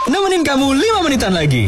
Nemenin kamu 5 menitan lagi.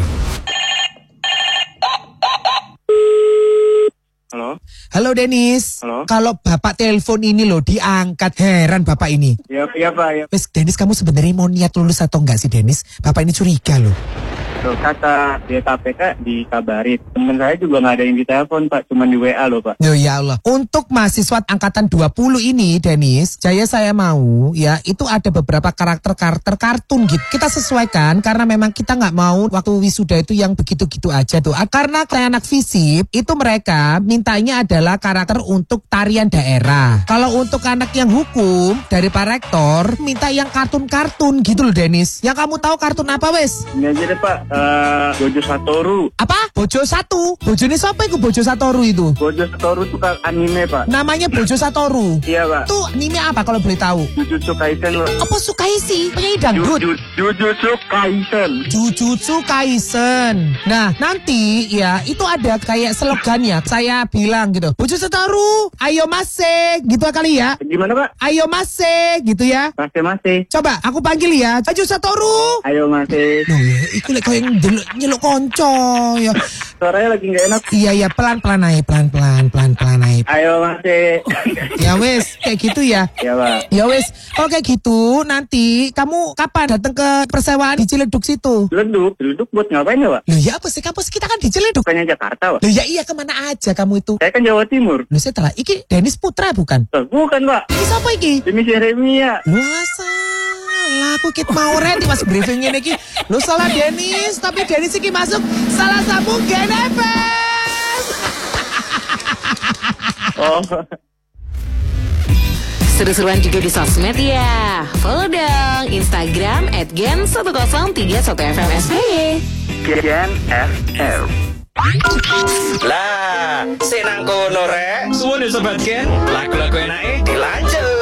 Halo. Halo Denis. Halo. Kalau bapak telepon ini loh diangkat. Heran bapak ini. Iya Pak. Ya. Wes Denis, kamu sebenarnya mau niat lulus atau enggak sih Denis? Bapak ini curiga loh. Tuh, kata dia KPK dikabarin. Temen saya juga nggak ada yang ditelepon Pak, cuma di WA loh Pak. Oh ya Allah. Untuk mahasiswa angkatan 20 ini Denis, saya mau ya itu ada beberapa karakter kartun gitu. Kita sesuaikan karena memang kita nggak mau waktu wisuda itu yang begitu-gitu aja tuh. Karena anak FISIP itu mereka mintanya adalah karakter untuk tarian daerah. Kalau untuk anak yang hukum dari Pak Rektor minta yang kartun-kartun gitu loh Denis. Yang kamu tahu kartun apa wes? Ini aja deh Pak, Bojo Satoru. Apa? Bojo Satu? Bojone siapa itu Bojo Satoru itu? Bojo Satoru itu anime Pak. Namanya Bojo Satoru? Iya Pak. Itu anime apa kalau boleh tahu? Jujutsu Kaisen Pak. Apa Sukaisi? Penyanyi dangdut? Jujutsu Kaisen. Jujutsu Kaisen. Nah nanti ya itu ada kayak slogannya. Saya bilang gitu, Bojo Satoru, ayo masih gitu kali ya. Gimana Pak? Ayo masih gitu ya. Masih. Coba aku panggil ya, Bojo Satoru. Ayo masih. Loh ya, itu kayak yang nyeluk konco ya. Suaranya lagi nggak enak. Iya pelan-pelan naik, pelan-pelan naik. Ayo masih. Ya wes, kayak gitu ya. Iya Pak. Ya wes, kalau kayak gitu nanti kamu kapan datang ke persewaan di Ciledug situ? Ciledug buat ngapain ya Pak? Loh ya apa sih, kampus kita kan di Ciledug. Bukannya Jakarta Pak? Loh ya iya, kemana aja kamu itu? Saya kan Jawa Timur. Loh saya telah, iki Denis Putra bukan? Loh, bukan Pak. Ini siapa iki? Ini Jeremia. Wah salah, aku kit mau ready mas briefing ini iki. Loh salah Denis, tapi Denis iki masuk salah sambung GNFM. Oh. Seru-seruan juga di sosmed ya. Follow dong Instagram @gen1031fmsby. Gen FM. Lah, senang kono rek. Suwun ya sobat Gen. Lagu-lagu enake dilanjut.